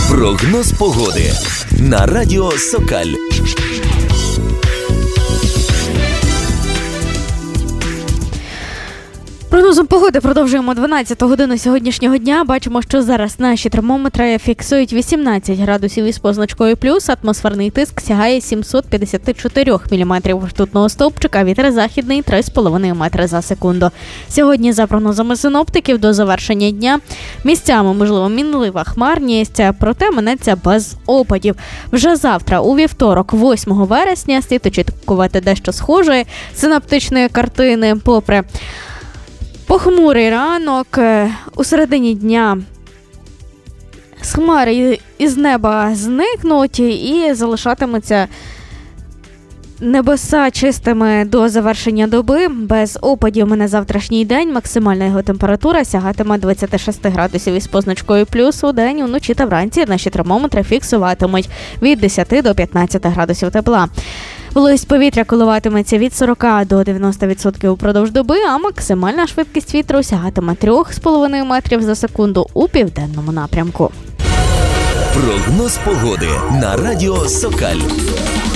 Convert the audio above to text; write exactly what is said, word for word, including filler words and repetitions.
Прогноз погоди на радіо Сокаль. Прогнозом погоди продовжуємо дванадцяту годину сьогоднішнього дня. Бачимо, що зараз наші термометри фіксують вісімнадцять градусів із позначкою плюс. Атмосферний тиск сягає сімсот п'ятдесят чотири міліметрів ртутного стовпчика, вітер західний три з половиною метри за секунду. Сьогодні, за прогнозами синоптиків, до завершення дня місцями, можливо, мінлива хмарність, проте минеться без опадів. Вже завтра, у вівторок, восьмого вересня, слід очікувати дещо схожої синоптичної картини, попри похмурий ранок. У середині дня з хмари із неба зникнуть і залишатимуться небеса чистими до завершення доби. Без опадів на завтрашній день. Максимальна його температура сягатиме двадцять шість градусів із позначкою плюс. У день, уночі та вранці наші термометри фіксуватимуть від десяти до п'ятнадцяти градусів тепла. Вологість повітря коливатиметься від сорок до дев'яноста відсотків упродовж доби, а максимальна швидкість вітру сягатиме три з половиною метрів за секунду у південному напрямку. Прогноз погоди на радіо Сокаль.